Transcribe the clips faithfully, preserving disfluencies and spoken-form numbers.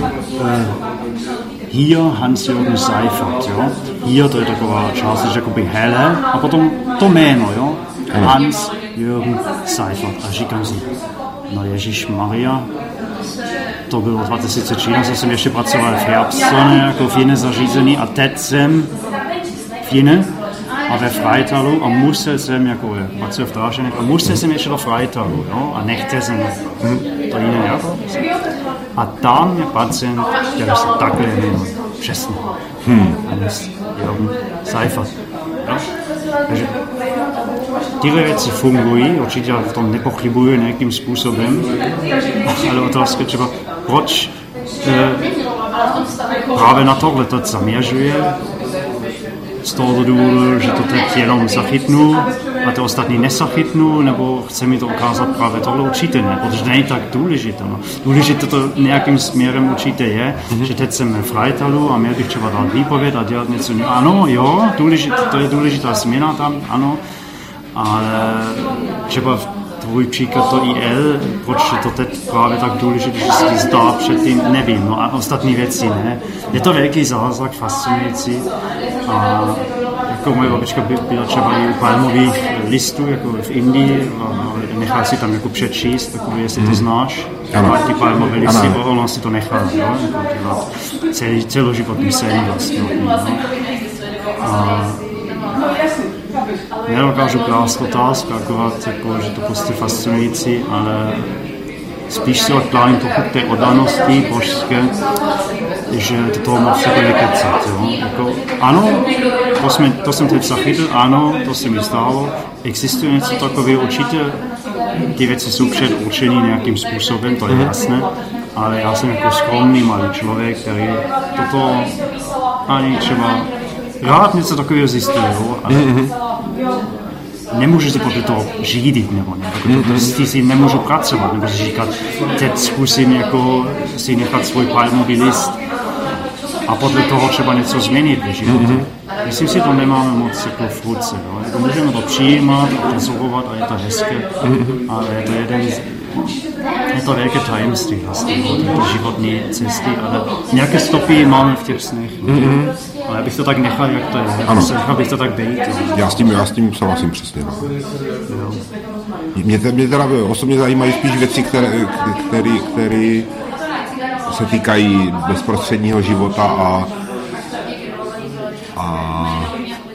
hier Hans-Jürgen Seifert, jo. Hier to je taková část, jakoby hele, a potom to jméno, jo. Hans-Jürgen Seifert. A říkám si, no Ježišmarja, to bylo dva tisíce třináct, jsem ještě pracoval v Herbstone, jako v jiné zařízení a teď jsem v jiné a ve Freitalu a musel jsem, jako pracuji v Dráženech, a musel jsem ještě do Freitalu, jo, a nechtěl jsem to jiné, jako. A tam je pacient, který se takhle jmenuje, přesně. Hmm. Hans-Jürgen Seifert. Jo? Takže tyhle věci fungují, určitě v tom nepochybuji nějakým způsobem, ale otázka třeba, proč eh, právě na tohle to zaměřuje, z toho důvodu, že to teď jenom zachytnu a to ostatní nezachytnu, nebo chce mi to ukázat právě tohle určitě ne, protože není tak důležité. No. Důležité to nějakým směrem určitě je, mm-hmm. že teď jsem v Freitalu a měl bych třeba dát výpověď a dělat něco. Ano, jo, důležité, to je důležitá změna tam, ano, ale třeba tvůj příklad to I L, proč je to teď právě tak důležité, že se ti zdá předtím, nevím, no a ostatní věci ne. Je to velký zázrak, fascinující a jako moje babička byla třeba i u palmových listů, jako v Indii a nechal si tam jako přečíst, takový, jestli to znáš, ano. Ty palmové listy, bo ona si to nechal, jo, jako celý, celoživotní sen vlastně. No. A nedokážu klást otázku, akorát, jako, že to prostě fascinující, ale spíš se odkládám trochu té oddanosti božské, že do toho moc jako nekecat. Jako, ano, to, jsme, to jsem teď zachytil, ano, to se mi stalo, existuje něco takové, určitě ty věci jsou předurčený nějakým způsobem, to je jasné, ale já jsem jako skromný malý člověk, který toto ani třeba rád něco takového zjistil, ale nemůžu si podle toho řídit, nebo ne, jako to si nemůžu pracovat, nebo si říkat, teď zkusím jako si nechat svůj palmový list a podle toho třeba něco změnit v životě. Myslím si, to nemáme moc jako v ruce, no. Jako můžeme to přijímat a pozorovat a je to hezké, ale je to jeden z, je to velké tajemství vlastně, to životní cesty, ale nějaké stopy máme v těch snech. Mm-hmm. Ale já bych to tak nechal, jak to je, nechal bych to tak být. Já s tím, já s tím souhlasím přesně. No. Mě, mě teda osobně zajímají spíš věci, které, které, které se týkají bezprostředního života a a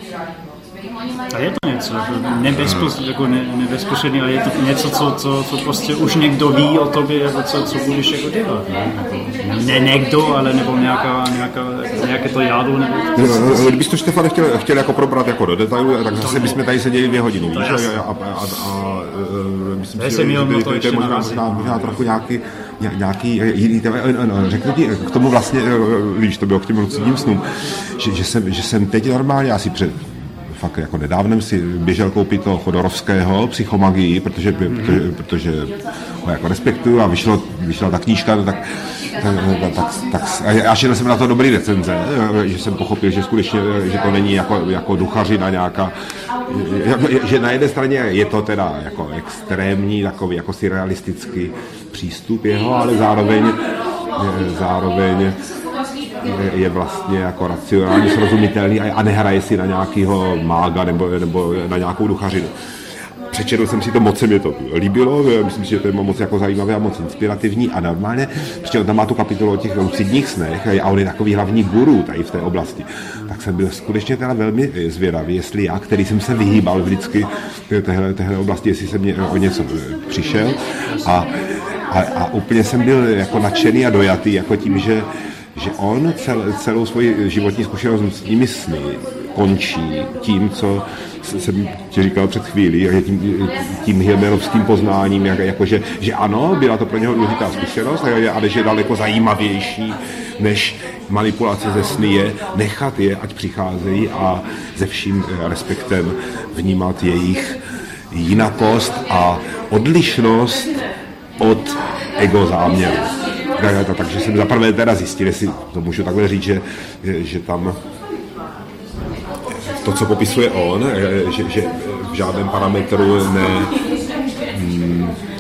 A je to něco, jako nebezpočetně, jako ne, nebezpočetně, ale je to něco, co, co, co prostě už někdo ví o tobě, jako co, co budeš jako dělat. Ne, jako, ne někdo, ale nebo nějaká, nějaká, nějaké to jádro. Nebo... No, kdybys to, Štefane, chtěl, chtěl jako probrat jako do detailu, tak zase bychom tady seděli dvě hodiny. Víš? A, a, a, a, a myslím si, že to, to je možná, možná, možná trochu nějaký, nějaký jiný téma. Řeknu ti k tomu vlastně, víš, to bylo k těm lucidním snům, že, že, jsem, že jsem teď normálně asi před fakt jako nedávnem si běžel koupit toho Chodorovského Psychomagii, protože, mm-hmm. protože, protože ho jako respektuju a vyšlo, vyšla ta knížka, tak, tak, tak, tak a šel jsem na to dobrý recenze, že jsem pochopil, že skutečně, že to není jako, jako duchařina nějaká, že na jedné straně je to teda jako extrémní, takový jako surrealistický přístup jeho, ale zároveň zároveň je vlastně jako racionálně srozumitelný a nehraje si na nějakého mága nebo, nebo na nějakou duchařinu. Přečetl jsem si to, moc se mi to líbilo, myslím si, že to je moc jako zajímavé a moc inspirativní a normálně, protože on tam má tu kapitolu o těch lucidních snech a on je takový hlavní guru tady v té oblasti, tak jsem byl skutečně teda velmi zvědavý, jestli já, který jsem se vyhýbal vždycky téhle, téhle oblasti, jestli jsem mě o něco přišel a, a, a úplně jsem byl jako nadšený a dojatý jako tím, že že on cel, celou svoji životní zkušenost s nimi sny končí tím, co jsem ti říkal před chvílí, tím, tím Hilmerovským poznáním, jak, jako že, že ano, byla to pro něho důležitá zkušenost, ale že je daleko zajímavější, než manipulace ze sny je nechat je, ať přicházejí a se vším respektem vnímat jejich jinakost a odlišnost od ego záměru. Takže jsem zaprvé teda zjistil, jestli to můžu takhle říct, že, že tam to, co popisuje on, že, že v žádném parametru ne,